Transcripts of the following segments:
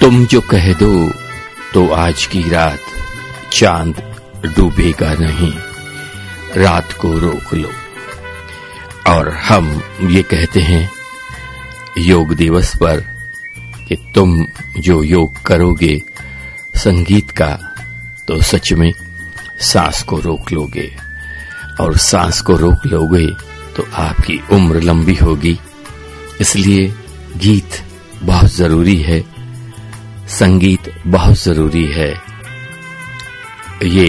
तुम जो कह दो तो आज की रात चांद डूबेगा नहीं, रात को रोक लो। और हम ये कहते हैं योग दिवस पर कि तुम जो योग करोगे संगीत का, तो सच में सांस को रोक लोगे, और सांस को रोक लोगे तो आपकी उम्र लंबी होगी। इसलिए गीत बहुत जरूरी है, संगीत बहुत जरूरी है। ये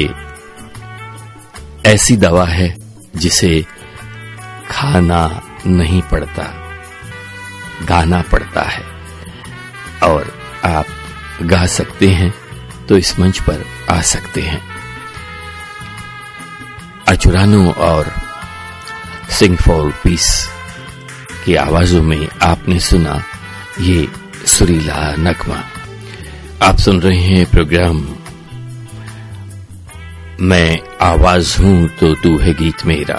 ऐसी दवा है जिसे खाना नहीं पड़ता, गाना पड़ता है। और आप गा सकते हैं तो इस मंच पर आ सकते हैं। अर्चुरानो और सिंग फॉर पीस की आवाजों में आपने सुना ये सुरीला नगमा। आप सुन रहे हैं प्रोग्राम मैं आवाज हूं तो तू है गीत मेरा।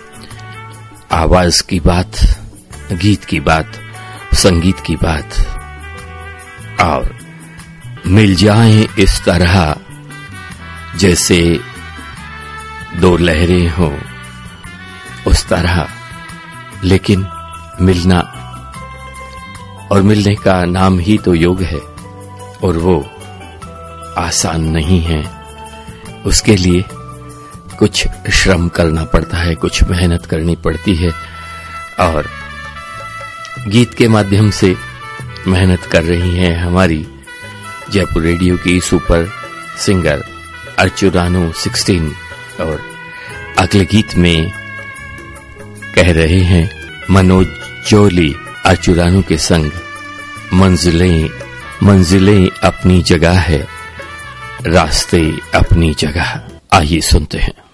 आवाज की बात, गीत की बात, संगीत की बात, और मिल जाएं इस तरह जैसे दो लहरें हों, उस तरह। लेकिन मिलना और मिलने का नाम ही तो योग है, और वो आसान नहीं है। उसके लिए कुछ श्रम करना पड़ता है, कुछ मेहनत करनी पड़ती है। और गीत के माध्यम से मेहनत कर रही हैं हमारी जयपुर रेडियो की सुपर सिंगर अर्चुरानो 16। और अगले गीत में कह रहे हैं मनोज जोली अर्चुरानो के संग, मंजिलें अपनी जगह है, रास्ते अपनी जगह। आइए सुनते हैं।